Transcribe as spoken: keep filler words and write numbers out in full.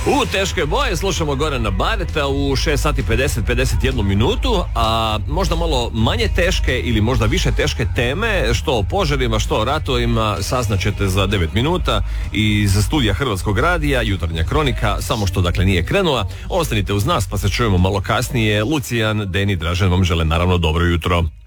U teške boje slušamo Gorana Bareta u šest sati pedeset, pedeset jednu minutu, a možda malo manje teške ili možda više teške teme, što o požarima, što o ratovima, saznaćete za devet minuta iz studija Hrvatskog radija, jutarnja kronika, samo što dakle nije krenula. Ostanite uz nas pa se čujemo malo kasnije. Lucijan, Deni, Dražen vam žele naravno dobro jutro.